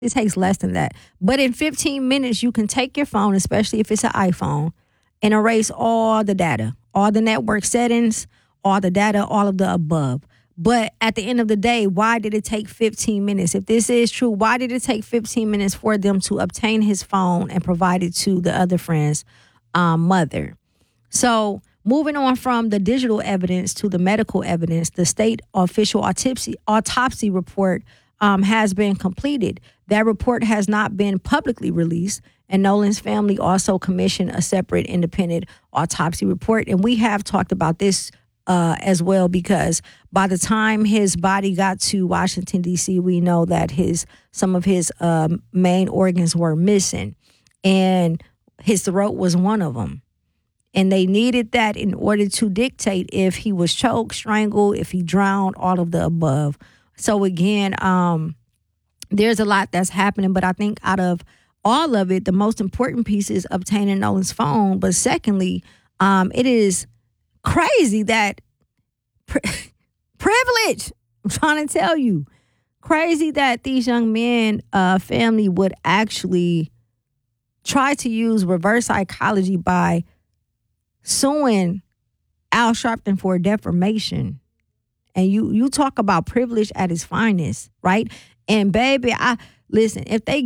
It takes less than that. But in 15 minutes, you can take your phone, especially if it's an iPhone, and erase all the data, all the network settings, all the data, all of the above. But at the end of the day, why did it take 15 minutes? If this is true, why did it take 15 minutes for them to obtain his phone and provide it to the other friend's mother? So moving on from the digital evidence to the medical evidence, the state official autopsy report has been completed. That report has not been publicly released, and Nolan's family also commissioned a separate independent autopsy report. And we have talked about this as well, because by the time his body got to Washington, D.C., we know that some of his main organs were missing, and his throat was one of them. And they needed that in order to dictate if he was choked, strangled, if he drowned, all of the above. So again, there's a lot that's happening, but I think out of all of it, the most important piece is obtaining Nolan's phone. But secondly, it is crazy that privilege, I'm trying to tell you, crazy that these young men, family would actually try to use reverse psychology by suing Al Sharpton for defamation. And you talk about privilege at its finest, right? And baby, listen, if they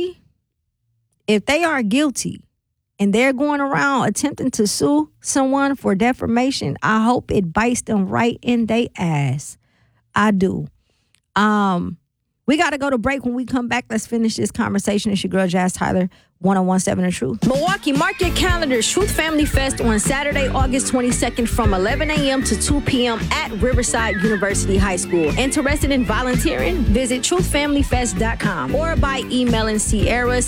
are guilty, and they're going around attempting to sue someone for defamation, I hope it bites them right in their ass. I do. We got to go to break. When we come back, let's finish this conversation. It's your girl, Jazz Tyler, 101.7 The Truth. Milwaukee, mark your calendars. Truth Family Fest on Saturday, August 22nd from 11 a.m. to 2 p.m. at Riverside University High School. Interested in volunteering? Visit truthfamilyfest.com or by emailing Sierra,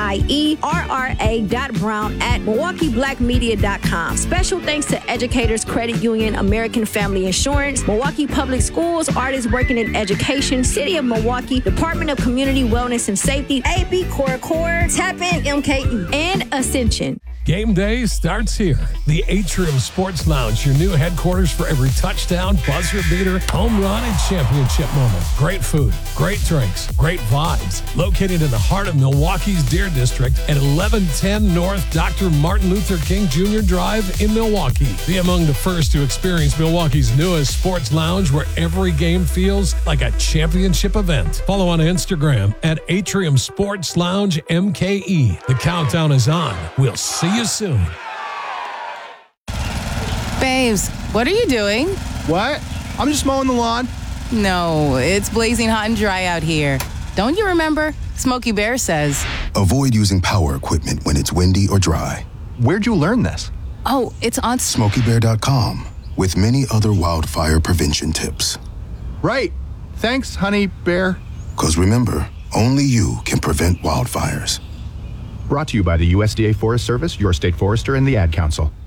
CIERRA.brown@MilwaukeeBlackMedia.com. Special thanks to Educators Credit Union, American Family Insurance, Milwaukee Public Schools, Artists Working in Education, City of Milwaukee, Department of Community Wellness and Safety, AB Core, Tap In MKE, and Ascension. Game day starts here. The Atrium Sports Lounge, your new headquarters for every touchdown, buzzer beater, home run, and championship moment. Great food, great drinks, great vibes. Located in the heart of Milwaukee's Deer District at 1110 North Dr. Martin Luther King Jr. Drive in Milwaukee. Be among the first to experience Milwaukee's newest sports lounge, where every game feels like a championship event. Follow on Instagram at Atrium Sports Lounge MKE. The countdown is on. We'll see you soon. Babes, what are you doing? What? I'm just mowing the lawn. No, it's blazing hot and dry out here. Don't you remember? Smokey Bear says. Avoid using power equipment when it's windy or dry. Where'd you learn this? Oh, it's on SmokeyBear.com with many other wildfire prevention tips. Right. Thanks, honey bear. Because remember, only you can prevent wildfires. Brought to you by the USDA Forest Service, your state forester, and the Ad Council.